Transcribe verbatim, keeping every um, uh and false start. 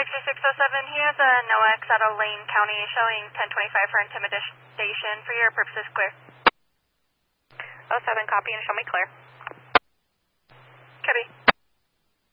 sixty-six oh seven, he has a NOAX out of Lane County showing ten twenty-five for intimidation. For your purposes, clear. oh seven, copy and show me clear.